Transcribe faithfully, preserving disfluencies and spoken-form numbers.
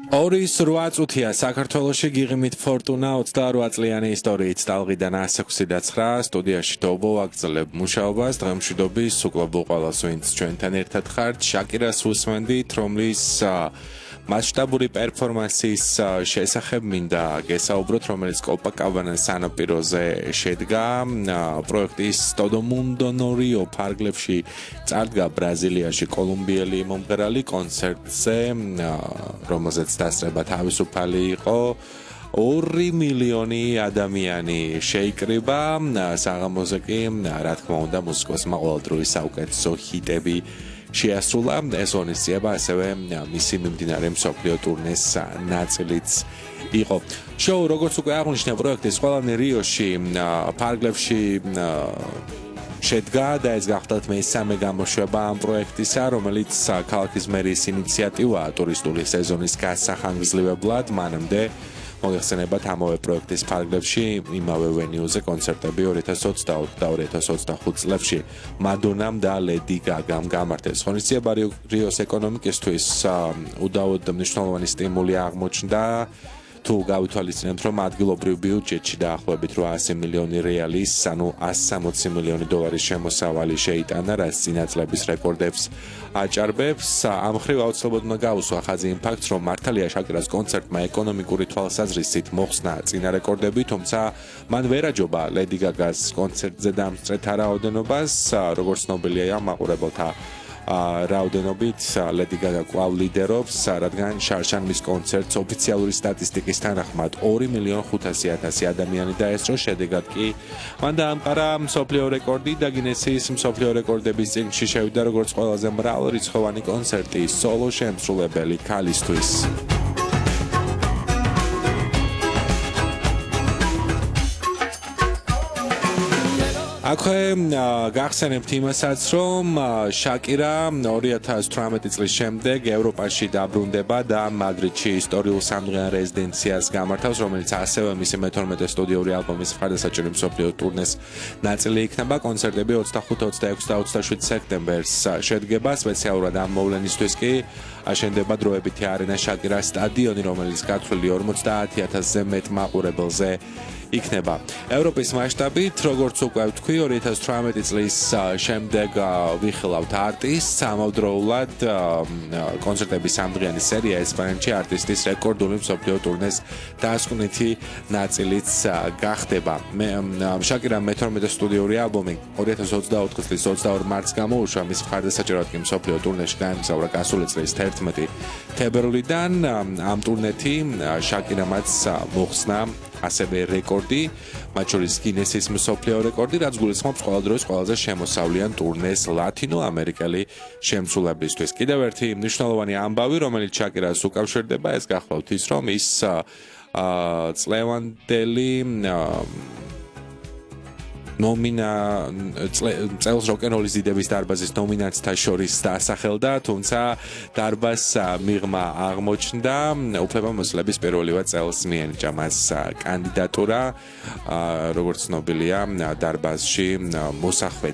ორი სრვა წუთია საქართველოში გიღიმით ფორტუნა ოცდაორი წლიანი ისტორიით ტალღიდან ასი ექვსი და ცხრა სტუდიაში დობო ვაგრძელებ მუშაობას დღემშვიდობის უკლუბო ყველას ვინც ჩვენთან ერთად ხართ შაკირას უსმენდით რომლის მასშტაბური პერფორმანსის შესახებ მინდა გესაუბროთ რომელიც კოპაკაბანას სანაპიროზე შედგა პროექტის Todo Mundo no Rio ფარგლებში წარდგა ბრაზილიაში კოლუმბიელი მომღერალი კონცერტზე რომელზეც დასწრება თავისუფალი იყო ორი მილიონი ადამიანი შეიკრიბა საღამოზე კი რა თქმა უნდა მუსიკოსმა ყოველდღიური საუკეთესო ჰიტები შეასრულა ეს ღონისძიება ასევე მისი მიმდინარე მსოფლიო ტურნეს ნაწილიც იყო შოუ როგორც უკვე აღნიშნა პროექტის ყველანი რიოში ფარგლებში შედგა და ეს გახდათ მესამე გამოშვება ამ პროექტისა რომელიც ქალაქის მერის ინიციატივაა ტურისტული სეზონის გასახანგრძლივებლად მანამდე მოიხსენებათ ამავე პროექტის ფარგლებში იმავე ვენიუზე კონცერტები ორი ათას ოცდაოთხ და ორი ათას ოცდახუთ წლებში მადონამ და ლედი გაგამ გამართეს ღონისძიება რიოს ეკონომიკისთვის უდაოდ მნიშვნელოვანი სტიმული აღმოჩნდა თუ გავითვალისწინებთ რომ ადგილობრივ ბიუჯეტში დაახლოებით რვაასი მილიონი რეალის ანუ ასი სამოცი მილიონი დოლარის შემოსავალი შეიტანა რაც წინა წლების რეკორდებს აჭარბებს ამ მხრივ აუცილებლად უნდა გაუსვა ხაზი იმ ფაქტს რომ მართალია შაკირას კონცერტმა ეკონომიკური თვალსაზრისით მოხსნა წინა რეკორდები თუმცა მან ვერ აჯობა ლედი გაგას კონცერტზე დამსწრეთა რაოდენობას როგორც ცნობილია მაყურებელთა რაოდენობით ლედი გაგა კვლავ ლიდერობს რადგან შარშან მის კონცერტს ოფიციალური სტატისტიკის თანახმად ორი მილიონი ხუთასი ათასი ადამიანი დაესწრო შედეგად კი მან დაამყარა მსოფლიო რეკორდი და გინესის მსოფლიო რეკორდების წიგნში შევიდა როგორც ყველაზე მრავალრიცხოვანი კონცერტი სოლო შემსრულებელი ქალისთვის აქვე გახსენებთ იმასაც რომ შაკირა ორი ათას თვრამეტი წლის შემდეგ ევროპაში დაბრუნდება და მადრიდში ისტორიულ სამდღიან რეზიდენციას გამართავს რომელიც ასევე მისი მეთორმეტე სტუდიური ალბომის მხარდასაჭერი მსოფლიო ტურნეს ნაწილი იქნება კონცერტები ოცდახუთ ოცდაექვსი და ოცდაშვიდ სექტემბერს შედგება სპეციალურად ამ მოვლენისთვის კი აშენდება დროებითი არენა შაკირას სტადიონი რომელიც გათვლილი ორმოცდაათი ათასზე მეტ მაყურებელზე იქნება. ევროპის მასშტაბით, როგორც უკვე ვთქვი, ორი ათას თვრამეტი წლის შემდეგ ვიხილავთ არტისტს, ამავდროულად კონცერტების სამდღიანი სერია ესპანეთში არტისტის რეკორდული მსოფლიო ტურნეს დასკვნითი ნაწილიც გახდება. შაკირამ მეთორმეტე სტუდიური ალბომი ორი ათას ოცდაოთხ წლის ოცდაორ მარტს გამოუშვა, მის მხარდასაჭერად კი მსოფლიო ტურნეში გაემგზავრა გასული წლის თერთმეტი თებერვლიდან. ამ ტურნეთი შაკირამაც მოხსნა ასევე რეკორდი, მათ შორის გინესის მსოფლიო რეკორდი, რაც გულისხმობს ყველა დროის ყველაზე შემოსავლიან ტურნეს ლათინო ამერიკელი შემსრულებლისთვის. კიდევ ერთი მნიშვნელოვანი ამბავი, რომელიც შაკირას უკავშირდება, ეს გახლავთ ის, რომ ის წლევანდელი ნომინა წელს როკ-ენ-როლის დიდების დარბაზის ნომინანტთა შორის დაასახელდა, თუმცა დარბაზს მიღმა აღმოჩნდა უფლებამოსილების პირველივე წელს მიენიჭა მას კანდიდატურა, როგორც ცნობილია, დარბაზში მოსახვე